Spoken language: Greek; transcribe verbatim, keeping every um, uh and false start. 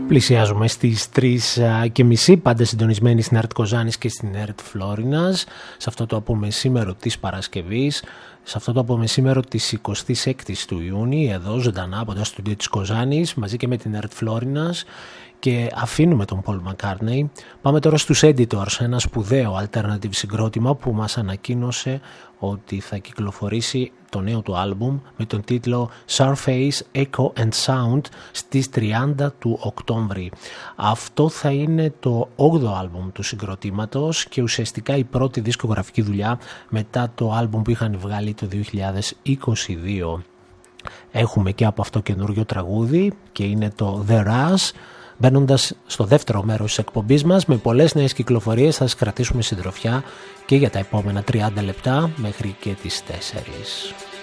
Πλησιάζουμε στις τρεις και μισή, πάντα συντονισμένοι στην ΕΡΤ Κοζάνης και στην ΕΡΤ Φλόρινας, σε αυτό το απομεσήμερο της Παρασκευής, σε αυτό το απομεσήμερο της εικοστής έκτης του Ιούνιου, εδώ ζωντανά από το στούντιο της Κοζάνης, μαζί και με την ΕΡΤ Φλόρινας, και αφήνουμε τον Paul McCartney. Πάμε τώρα στους Editors, ένα σπουδαίο alternative συγκρότημα που μας ανακοίνωσε ότι θα κυκλοφορήσει το νέο του άλμπουμ με τον τίτλο Surface, Echo and Sound στις τριάντα του Οκτώβρη. Αυτό θα είναι το όγδοο άλμπουμ του συγκροτήματος και ουσιαστικά η πρώτη δισκογραφική δουλειά μετά το άλμπουμ που είχαν βγάλει το δύο χιλιάδες είκοσι δύο. Έχουμε και από αυτό καινούριο τραγούδι και είναι το The Rush. Μπαίνοντας στο δεύτερο μέρος της εκπομπής μας, με πολλές νέες κυκλοφορίες θα σας κρατήσουμε συντροφιά και για τα επόμενα τριάντα λεπτά μέχρι και τις τέσσερις.